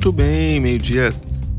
Muito bem, meio-dia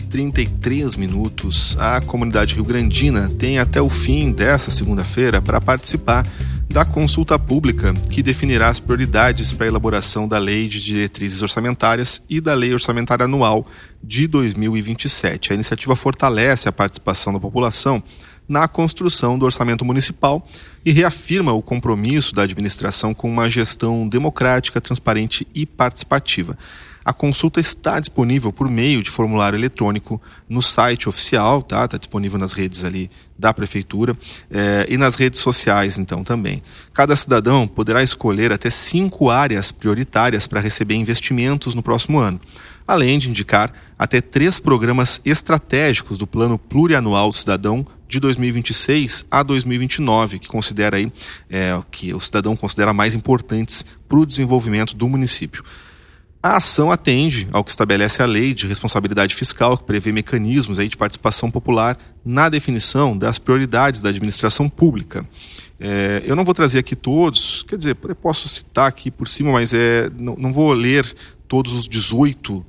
33 minutos. A comunidade rio-grandina tem até o fim dessa segunda-feira para participar da consulta pública que definirá as prioridades para a elaboração da Lei de Diretrizes Orçamentárias e da Lei Orçamentária Anual de 2027. A iniciativa fortalece a participação da população na construção do orçamento municipal e reafirma o compromisso da administração com uma gestão democrática, transparente e participativa. A consulta está disponível por meio de formulário eletrônico no site oficial, tá? Está disponível nas redes ali da Prefeitura e nas redes sociais, então, também. Cada cidadão poderá escolher até 5 áreas prioritárias para receber investimentos no próximo ano, além de indicar até 3 programas estratégicos do Plano Plurianual do Cidadão de 2026 a 2029, que considera aí, que o cidadão considera mais importantes para o desenvolvimento do município. A ação atende ao que estabelece a Lei de Responsabilidade Fiscal, que prevê mecanismos aí de participação popular na definição das prioridades da administração pública. Eu não vou trazer aqui todos, quer dizer, eu posso citar aqui por cima, mas não vou ler todos os 18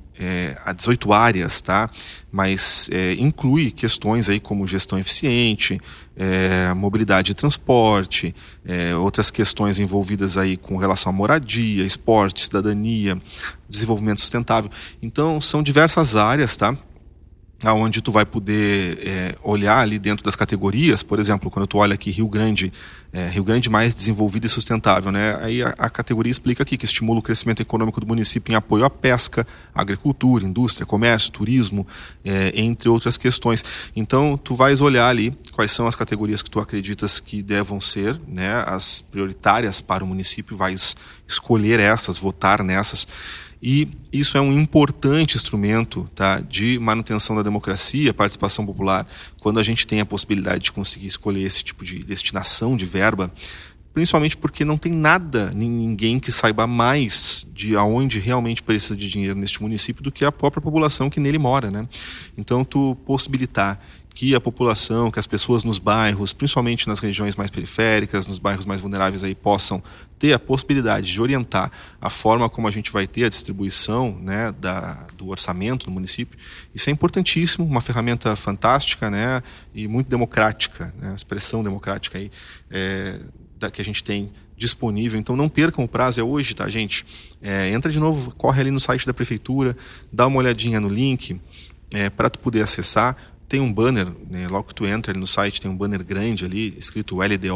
áreas, tá? Mas inclui questões aí como gestão eficiente, mobilidade e transporte, outras questões envolvidas aí com relação à moradia, esporte, cidadania, desenvolvimento sustentável. Então, são diversas áreas, tá? Onde tu vai poder olhar ali dentro das categorias. Por exemplo, quando tu olha aqui Rio Grande mais desenvolvido e sustentável, né? Aí a categoria explica aqui que estimula o crescimento econômico do município em apoio à pesca, agricultura, indústria, comércio, turismo, entre outras questões. Então, tu vais olhar ali quais são as categorias que tu acreditas que devam ser, né, as prioritárias para o município, vais escolher essas, votar nessas. E isso é um importante instrumento, tá, de manutenção da democracia, participação popular, quando a gente tem a possibilidade de conseguir escolher esse tipo de destinação de verba, principalmente porque não tem nada, ninguém que saiba mais de aonde realmente precisa de dinheiro neste município do que a própria população que nele mora, né? Então, tu possibilitar que a população, que as pessoas nos bairros, principalmente nas regiões mais periféricas, nos bairros mais vulneráveis aí, possam ter a possibilidade de orientar a forma como a gente vai ter a distribuição, né, do orçamento no município. Isso é importantíssimo, uma ferramenta fantástica, né, e muito democrática, né, expressão democrática aí, que a gente tem disponível. Então não percam o prazo, é hoje, tá, gente? Entra de novo, corre ali no site da Prefeitura, dá uma olhadinha no link para tu poder acessar. Tem um banner, né, logo que tu entra ali no site, tem um banner grande ali, escrito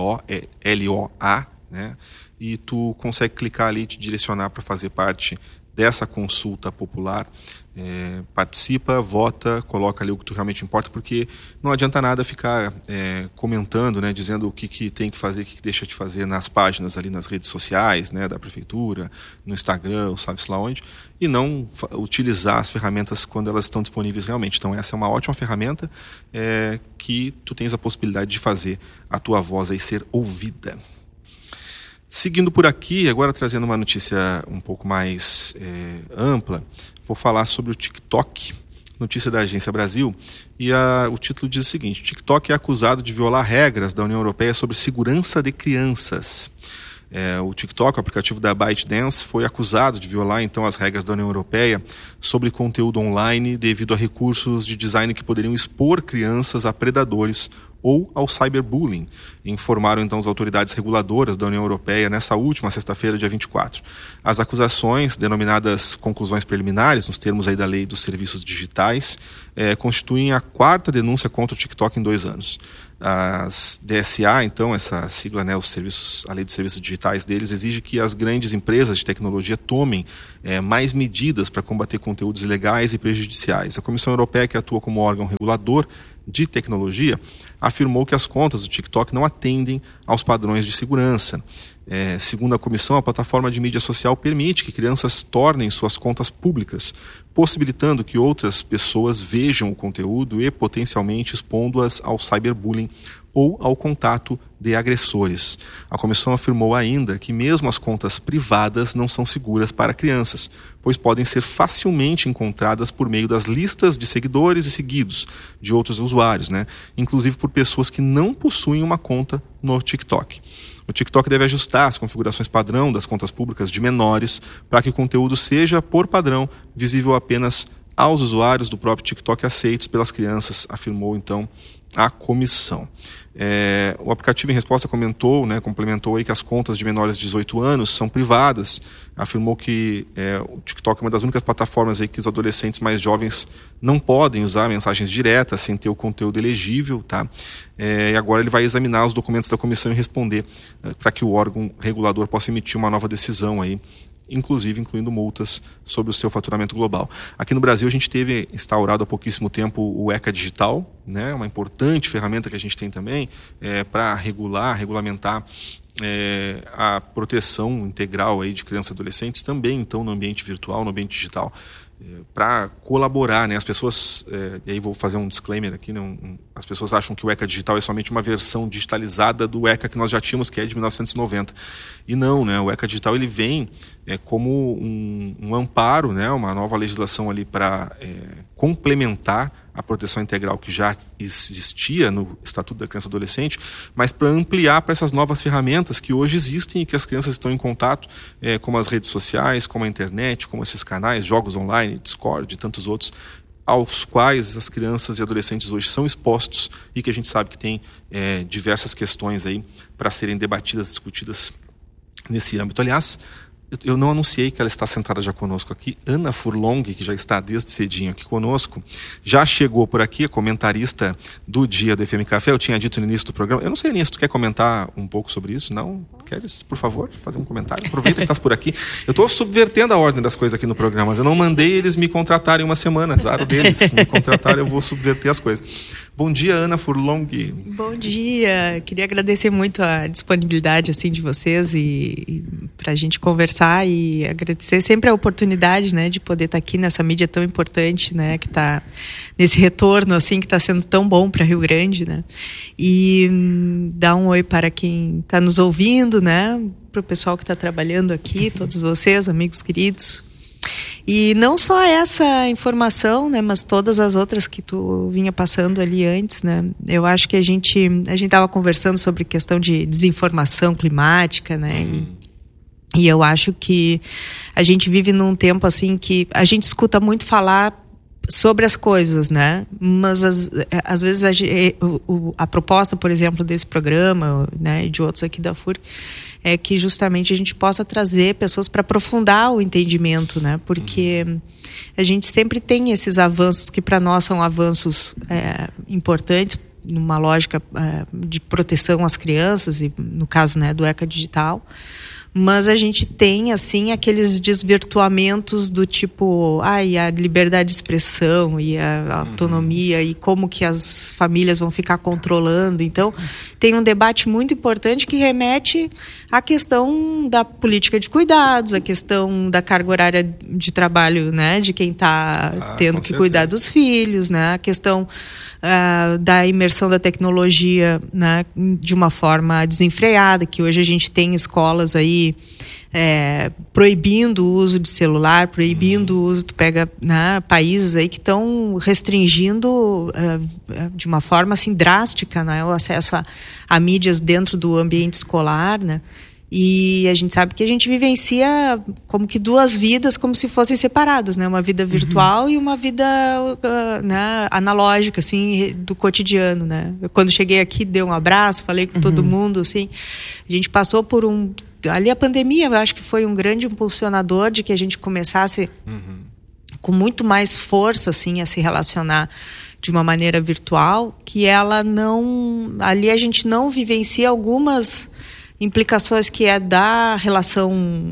LDO, né, e tu consegue clicar ali e te direcionar para fazer parte dessa consulta popular. Participa, vota, coloca ali o que tu realmente importa, porque não adianta nada ficar comentando, né, dizendo o que tem que fazer, o que deixa de fazer nas páginas ali, nas redes sociais, né, da Prefeitura, no Instagram, sabe-se lá onde, e não utilizar as ferramentas quando elas estão disponíveis realmente. Então essa é uma ótima ferramenta que tu tens a possibilidade de fazer a tua voz aí ser ouvida. Seguindo por aqui, agora trazendo uma notícia um pouco mais ampla, vou falar sobre o TikTok, notícia da Agência Brasil, e o título diz o seguinte: o TikTok é acusado de violar regras da União Europeia sobre segurança de crianças. O TikTok, o aplicativo da ByteDance, foi acusado de violar então as regras da União Europeia sobre conteúdo online devido a recursos de design que poderiam expor crianças a predadores ou ao cyberbullying, informaram então as autoridades reguladoras da União Europeia nessa última sexta-feira, dia 24. As acusações, denominadas conclusões preliminares, nos termos aí da Lei dos Serviços Digitais, constituem a 4ª denúncia contra o TikTok em 2 anos. As DSA, então, essa sigla, né, a Lei dos Serviços Digitais deles, exige que as grandes empresas de tecnologia tomem mais medidas para combater conteúdos ilegais e prejudiciais. A Comissão Europeia, que atua como órgão regulador de tecnologia, afirmou que as contas do TikTok não atendem aos padrões de segurança. Segundo a comissão, a plataforma de mídia social permite que crianças tornem suas contas públicas, possibilitando que outras pessoas vejam o conteúdo e potencialmente expondo-as ao cyberbullying ou ao contato de agressores. A comissão afirmou ainda que mesmo as contas privadas não são seguras para crianças, pois podem ser facilmente encontradas por meio das listas de seguidores e seguidos de outros usuários, né? Inclusive por pessoas que não possuem uma conta no TikTok. O TikTok deve ajustar as configurações padrão das contas públicas de menores para que o conteúdo seja, por padrão, visível apenas aos usuários do próprio TikTok aceitos pelas crianças, afirmou então a comissão. O aplicativo em resposta complementou aí que as contas de menores de 18 anos são privadas, afirmou que o TikTok é uma das únicas plataformas aí que os adolescentes mais jovens não podem usar mensagens diretas sem ter o conteúdo elegível, tá? E agora ele vai examinar os documentos da comissão e responder para que o órgão regulador possa emitir uma nova decisão aí, inclusive incluindo multas sobre o seu faturamento global. Aqui no Brasil a gente teve instaurado há pouquíssimo tempo o ECA Digital, né, uma importante ferramenta que a gente tem também para regulamentar a proteção integral aí de crianças e adolescentes também, então, no ambiente virtual, no ambiente digital, para colaborar, né? As pessoas, e aí vou fazer um disclaimer aqui, né? As pessoas acham que o ECA Digital é somente uma versão digitalizada do ECA que nós já tínhamos, que é de 1990. E não, né? O ECA Digital ele vem como um amparo, né? Uma nova legislação ali para complementar a proteção integral que já existia no Estatuto da Criança e Adolescente, mas para ampliar para essas novas ferramentas que hoje existem e que as crianças estão em contato, como as redes sociais, como a internet, como esses canais, jogos online, Discord e tantos outros, aos quais as crianças e adolescentes hoje são expostos e que a gente sabe que tem diversas questões aí para serem debatidas, discutidas nesse âmbito. Aliás, eu não anunciei que ela está sentada já conosco aqui. Ana Furlong, que já está desde cedinho aqui conosco, já chegou por aqui, comentarista do Dia do FM Café. Eu tinha dito no início do programa. Eu não sei, Aninha, se tu quer comentar um pouco sobre isso. Não? Queres, por favor, fazer um comentário? Aproveita que estás por aqui. Eu estou subvertendo a ordem das coisas aqui no programa, mas eu não mandei eles me contratarem uma semana. Azar deles. Se me contratarem, eu vou subverter as coisas. Bom dia, Ana Furlong. Bom dia. Queria agradecer muito a disponibilidade assim, de vocês e para a gente conversar e agradecer sempre a oportunidade, né, de poder estar aqui nessa mídia tão importante, né, que está nesse retorno assim, que está sendo tão bom para Rio Grande, né? E dar um oi para quem está nos ouvindo, né, para o pessoal que está trabalhando aqui, todos vocês, amigos queridos. E não só essa informação, né, mas todas as outras que tu vinha passando ali antes, né? Eu acho que a gente estava conversando sobre questão de desinformação climática, né? E eu acho que a gente vive num tempo assim que a gente escuta muito falar sobre as coisas, né? Mas às vezes a proposta, por exemplo, desse programa, né, e de outros aqui da FURC, é que justamente a gente possa trazer pessoas para aprofundar o entendimento, né? Porque a gente sempre tem esses avanços que para nós são avanços importantes numa lógica de proteção às crianças e no caso, né, do ECA Digital. Mas a gente tem, assim, aqueles desvirtuamentos do tipo, e a liberdade de expressão e a autonomia e como que as famílias vão ficar controlando. Então, tem um debate muito importante que remete à questão da política de cuidados, à questão da carga horária de trabalho, né, de quem está tendo que cuidar dos filhos, né, a questão da imersão da tecnologia, né, de uma forma desenfreada, que hoje a gente tem escolas aí proibindo o uso de celular, proibindo o uso, tu pega, né, países aí que estão restringindo de uma forma assim drástica, né, o acesso a mídias dentro do ambiente escolar, né? E a gente sabe que a gente vivencia como que duas vidas como se fossem separadas, né? Uma vida virtual e uma vida né, analógica, assim, do cotidiano, né? Eu, quando cheguei aqui, dei um abraço, falei com todo mundo, assim. A gente passou por ali a pandemia, eu acho que foi um grande impulsionador de que a gente começasse com muito mais força, assim, a se relacionar de uma maneira virtual, que ela não... Ali a gente não vivencia algumas implicações que da relação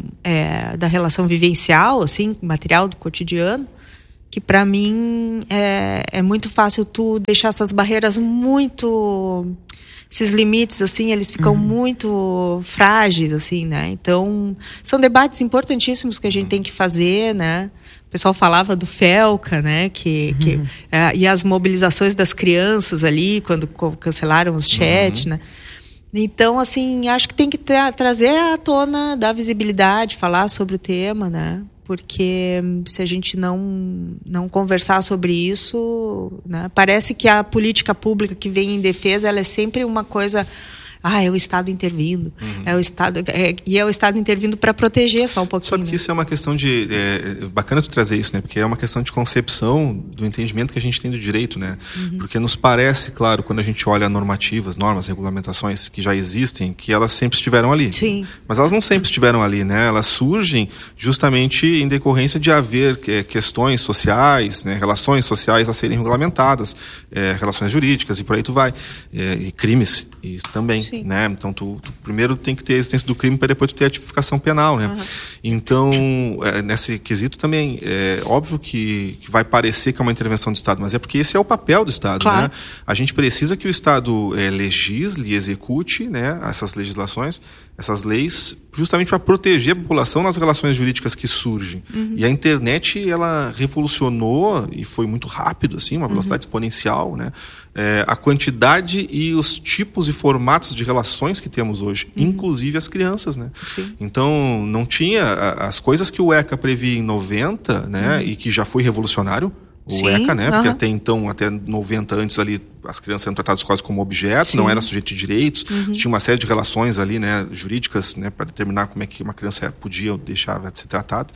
vivencial, assim, material do cotidiano, que para mim é muito fácil tu deixar essas barreiras muito, esses limites assim, eles ficam muito frágeis, assim, né? Então são debates importantíssimos que a gente tem que fazer, né? O pessoal falava do FELCA, né? E as mobilizações das crianças ali quando cancelaram os chats, né? Então, assim, acho que tem que trazer à tona, dar visibilidade, falar sobre o tema, né? Porque se a gente não conversar sobre isso, né? Parece que a política pública que vem em defesa, ela é sempre uma coisa é o Estado intervindo, é o Estado intervindo para proteger só um pouquinho. Sabe que isso é uma questão de... bacana tu trazer isso, né? Porque é uma questão de concepção do entendimento que a gente tem do direito, né? Porque nos parece, claro, quando a gente olha normativas, normas, regulamentações que já existem, que elas sempre estiveram ali. Sim. Mas elas não sempre estiveram ali, né? Elas surgem justamente em decorrência de haver questões sociais, né? Relações sociais a serem regulamentadas, relações jurídicas e por aí tu vai. E crimes isso também, né? Então tu primeiro tem que ter a existência do crime para depois tu ter a tipificação penal, né? Então, nesse quesito também, é óbvio que vai parecer que é uma intervenção do Estado, mas é porque esse é o papel do Estado, claro, né? A gente precisa que o Estado legisle e execute, né, essas legislações, essas leis, justamente para proteger a população nas relações jurídicas que surgem. E a internet, ela revolucionou, e foi muito rápido, assim, uma velocidade exponencial, né? A quantidade e os tipos e formatos de relações que temos hoje, inclusive as crianças, né? Sim. Então, não tinha as coisas que o ECA previa em 90, né, e que já foi revolucionário, o ECA, né? Porque até então, até 90 antes ali, as crianças eram tratadas quase como objeto, não era sujeito de direitos, tinha uma série de relações ali, né, jurídicas, né, para determinar como é que uma criança podia ou deixava de ser tratada.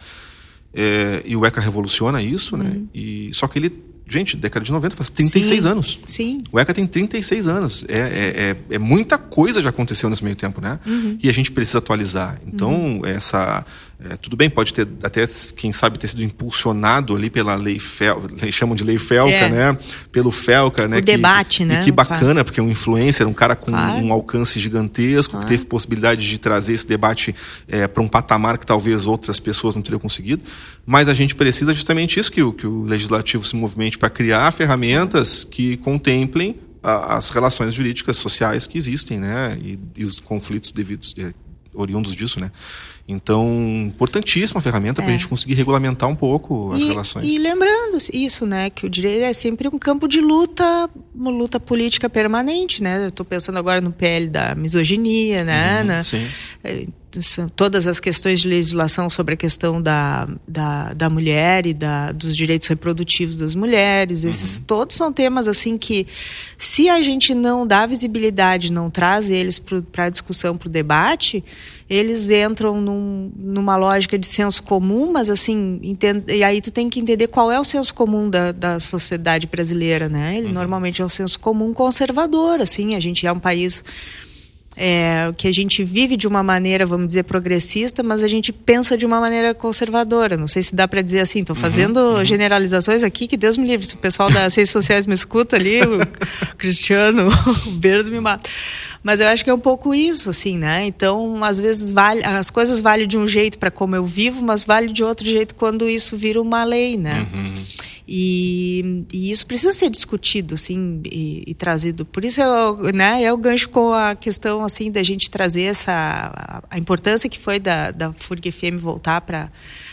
E o ECA revoluciona isso, né? Só que ele, gente, década de 90 faz 36 anos. Sim. O ECA tem 36 anos. É muita coisa já aconteceu nesse meio tempo, né? E a gente precisa atualizar. Então, tudo bem, pode ter até, quem sabe, ter sido impulsionado ali pela lei FELCA, chamam de lei FELCA, né? Pelo FELCA, né? O debate, né? E que bacana, porque um influencer, um cara com um alcance gigantesco, que teve possibilidade de trazer esse debate para um patamar que talvez outras pessoas não teriam conseguido. Mas a gente precisa justamente isso, que o legislativo se movimente para criar ferramentas que contemplem as relações jurídicas sociais que existem, né? E os conflitos devidos, oriundos disso, né? Então, importantíssima ferramenta para a gente conseguir regulamentar um pouco as relações. E lembrando isso, né, que o direito é sempre um campo de luta, uma luta política permanente, né? Eu estou pensando agora no PL da misoginia, né? Sim. Todas as questões de legislação sobre a questão da mulher e dos direitos reprodutivos das mulheres, esses todos são temas assim que, se a gente não dá visibilidade, não traz eles para a discussão, para o debate, eles entram numa lógica de senso comum, mas assim, e aí tu tem que entender qual é o senso comum da sociedade brasileira, né? Ele normalmente é um senso comum conservador, assim, a gente é um país que a gente vive de uma maneira, vamos dizer, progressista, mas a gente pensa de uma maneira conservadora. Não sei se dá para dizer assim, estou fazendo generalizações aqui, que Deus me livre, se o pessoal das redes sociais me escuta ali, o Cristiano, o Berzo me mata. Mas eu acho que é um pouco isso, assim, né? Então, às vezes, as coisas valem de um jeito para como eu vivo, mas vale de outro jeito quando isso vira uma lei, né? E isso precisa ser discutido, assim, e trazido. Por isso, eu gancho com a questão, assim, da gente trazer a importância que foi da FURG FM voltar para...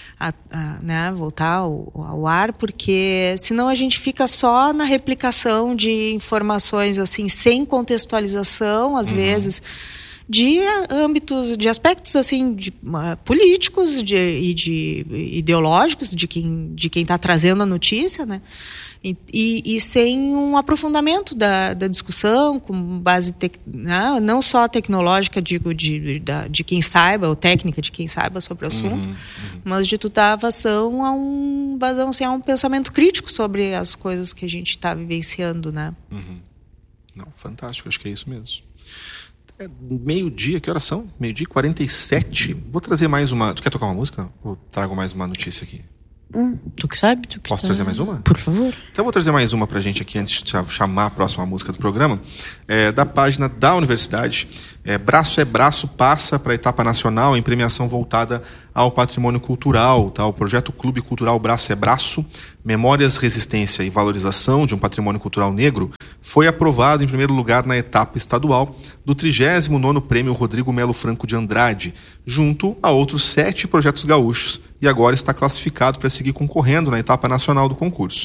voltar ao ar, porque senão a gente fica só na replicação de informações assim, sem contextualização, às vezes, de âmbitos, de aspectos assim, políticos e ideológicos de quem está trazendo a notícia, né? E sem um aprofundamento da discussão, com base não só tecnológica, digo, de quem saiba, ou técnica de quem saiba sobre o assunto, mas de tu dar vazão a um pensamento crítico sobre as coisas que a gente está vivenciando, né? Não, fantástico, acho que é isso mesmo. Meio-dia, que horas são? 12:47. Vou trazer mais uma... Tu quer tocar uma música? Ou trago mais uma notícia aqui? Tu que sabe? Posso trazer mais uma? Por favor. Então eu vou trazer mais uma pra gente aqui, antes de chamar a próxima música do programa. Da página da universidade. Braço é Braço passa para a etapa nacional em premiação voltada ao patrimônio cultural. Tá? O projeto Clube Cultural Braço é Braço, Memórias, Resistência e Valorização de um Patrimônio Cultural Negro, foi aprovado em primeiro lugar na etapa estadual do 39º Prêmio Rodrigo Melo Franco de Andrade, junto a outros 7 projetos gaúchos, e agora está classificado para seguir concorrendo na etapa nacional do concurso.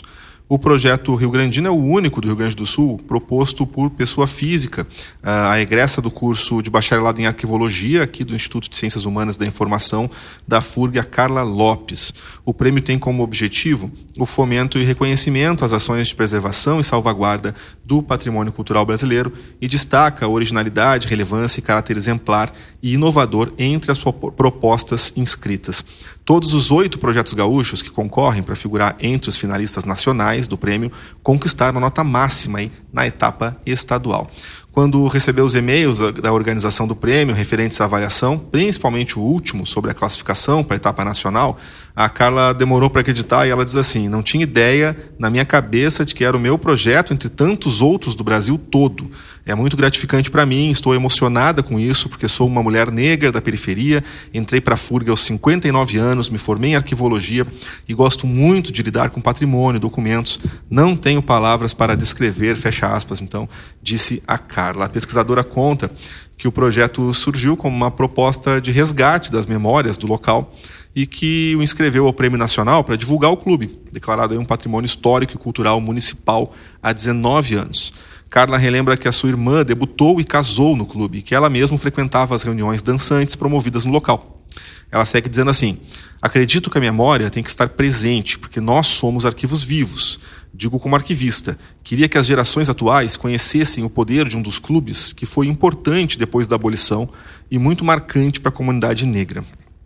O projeto Rio Grandina é o único do Rio Grande do Sul proposto por pessoa física. A egressa do curso de bacharelado em arquivologia aqui do Instituto de Ciências Humanas da Informação da FURG, a Carla Lopes. O prêmio tem como objetivo o fomento e reconhecimento às ações de preservação e salvaguarda do patrimônio cultural brasileiro e destaca a originalidade, relevância e caráter exemplar e inovador entre as propostas inscritas. Todos os 8 projetos gaúchos que concorrem para figurar entre os finalistas nacionais do prêmio conquistaram a nota máxima aí na etapa estadual. Quando recebeu os e-mails da organização do prêmio referentes à avaliação, principalmente o último sobre a classificação para a etapa nacional, a Carla demorou para acreditar e ela diz assim: não tinha ideia na minha cabeça de que era o meu projeto entre tantos outros do Brasil todo. É muito gratificante para mim, estou emocionada com isso, porque sou uma mulher negra da periferia, entrei para a FURG aos 59 anos, me formei em arquivologia e gosto muito de lidar com patrimônio, documentos. Não tenho palavras para descrever, fecha aspas, então, disse a Carla. A pesquisadora conta que o projeto surgiu como uma proposta de resgate das memórias do local e que o inscreveu ao Prêmio Nacional para divulgar o clube, declarado aí um patrimônio histórico e cultural municipal há 19 anos. Carla relembra que a sua irmã debutou e casou no clube, e que ela mesma frequentava as reuniões dançantes promovidas no local. Ela segue dizendo assim: acredito que a memória tem que estar presente, porque nós somos arquivos vivos. Digo como arquivista, queria que as gerações atuais conhecessem o poder de um dos clubes que foi importante depois da abolição e muito marcante para a comunidade negra.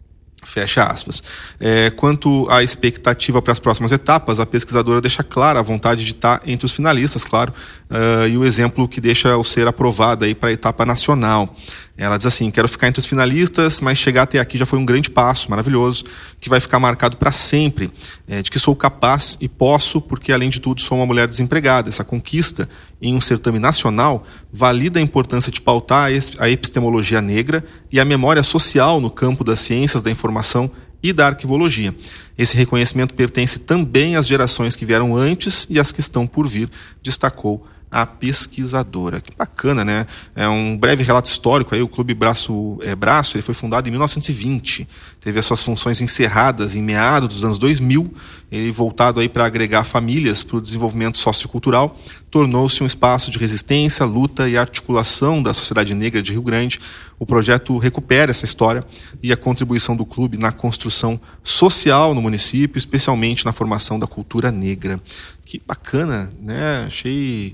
Fecha aspas. Quanto à expectativa para as próximas etapas, a pesquisadora deixa clara a vontade de estar entre os finalistas, claro, e o exemplo que deixa o ser aprovada para a etapa nacional. Ela diz assim: quero ficar entre os finalistas, mas chegar até aqui já foi um grande passo, maravilhoso, que vai ficar marcado para sempre, de que sou capaz e posso, porque além de tudo sou uma mulher desempregada. Essa conquista em um certame nacional valida a importância de pautar a epistemologia negra e a memória social no campo das ciências da informação e da arquivologia. Esse reconhecimento pertence também às gerações que vieram antes e às que estão por vir, destacou a pesquisadora. Que bacana, né? É um breve relato histórico. Aí, o Clube Braço ele foi fundado em 1920. Teve as suas funções encerradas em meados dos anos 2000. Ele, voltado aí para agregar famílias para o desenvolvimento sociocultural, tornou-se um espaço de resistência, luta e articulação da sociedade negra de Rio Grande. O projeto recupera essa história e a contribuição do clube na construção social no município, especialmente na formação da cultura negra. Que bacana, né? Achei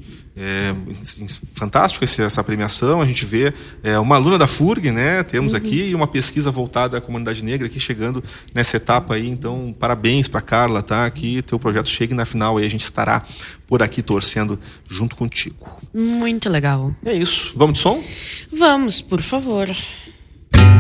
fantástico essa premiação. A gente vê uma aluna da FURG, né? Temos aqui uma pesquisa voltada à comunidade negra aqui chegando nessa etapa aí. Então, parabéns para Carla, tá? Que teu projeto chegue na final aí, a gente estará por aqui torcendo junto contigo. Muito legal. É isso. Vamos de som? Vamos, por favor.